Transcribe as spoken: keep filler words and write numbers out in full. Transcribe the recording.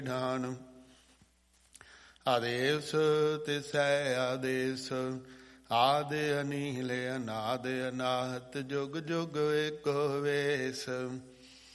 ਢਾਣ। ਆਦੇਸ ਤਿਸੈ ਆਦੇਸ, ਆਦਿ ਅਨੀਲ ਅਨਾਦ ਅਨਾਹਤ, ਜੁਗ ਜੁਗ ਏਕੋ ਵੇਸ।